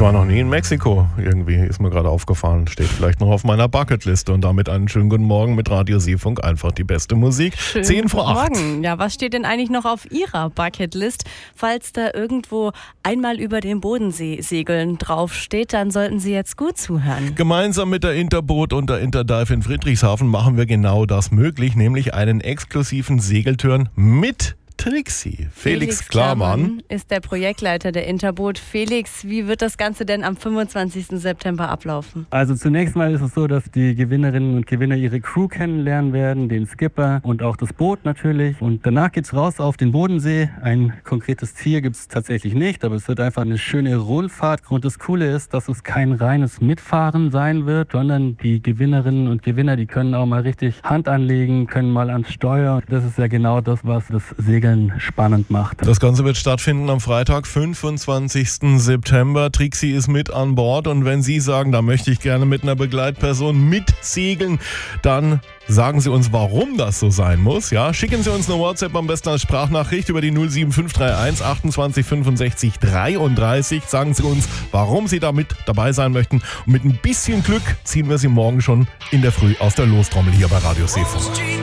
war noch nie in Mexiko. Irgendwie ist mir gerade aufgefallen. Steht vielleicht noch auf meiner Bucketliste. Und damit einen schönen guten Morgen mit Radio Seefunk. Einfach die beste Musik. Schönen 10 vor 8. Morgen. Ja, was steht denn eigentlich noch auf Ihrer Bucketlist? Falls da irgendwo einmal über den Bodensee segeln draufsteht, dann sollten Sie jetzt gut zuhören. Gemeinsam mit der Interboot und der Interdive in Friedrichshafen machen wir genau das möglich, nämlich einen exklusiven Segeltörn mit Trixie. Felix Klamann ist der Projektleiter der Interboot. Felix, wie wird das Ganze denn am 25. September ablaufen? Also zunächst mal ist es so, dass die Gewinnerinnen und Gewinner ihre Crew kennenlernen werden, den Skipper und auch das Boot natürlich. Und danach geht's raus auf den Bodensee. Ein konkretes Ziel gibt es tatsächlich nicht, aber es wird einfach eine schöne Rundfahrt. Und das Coole ist, dass es kein reines Mitfahren sein wird, sondern die Gewinnerinnen und Gewinner, die können auch mal richtig Hand anlegen, können mal ans Steuer. Das ist ja genau das, was das Segeln spannend macht. Das Ganze wird stattfinden am Freitag, 25. September. Trixie ist mit an Bord und wenn Sie sagen, da möchte ich gerne mit einer Begleitperson mitsegeln, dann sagen Sie uns, warum das so sein muss. Ja, schicken Sie uns eine WhatsApp am besten als Sprachnachricht über die 07531 28 65 33. Sagen Sie uns, warum Sie da mit dabei sein möchten. Und mit ein bisschen Glück ziehen wir Sie morgen schon in der Früh aus der Lostrommel hier bei Radio Seefunk.